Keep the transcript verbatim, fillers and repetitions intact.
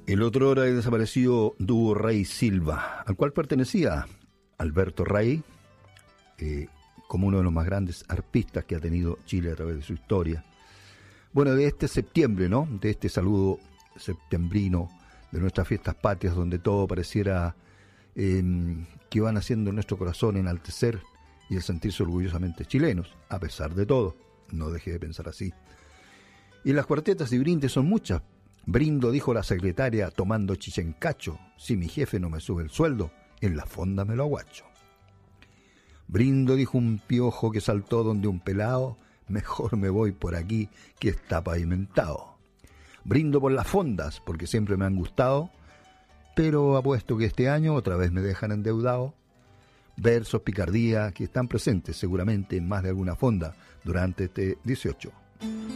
El otro hora desaparecido dúo Rey Silva, al cual pertenecía Alberto Rey, eh, como uno de los más grandes arpistas que ha tenido Chile a través de su historia. Bueno, de este septiembre, ¿no? De este saludo septembrino de nuestras fiestas patrias, donde todo pareciera eh, que van haciendo nuestro corazón enaltecer y el sentirse orgullosamente chilenos, a pesar de todo. No deje de pensar así. Y las cuartetas y brindes son muchas. Brindo, dijo la secretaria, tomando chichencacho, si mi jefe no me sube el sueldo, en la fonda me lo aguacho. Brindo, dijo un piojo que saltó donde un pelao, mejor me voy por aquí que está pavimentado. Brindo por las fondas, porque siempre me han gustado, pero apuesto que este año otra vez me dejan endeudado. Versos, picardía, que están presentes seguramente en más de alguna fonda durante este dieciocho.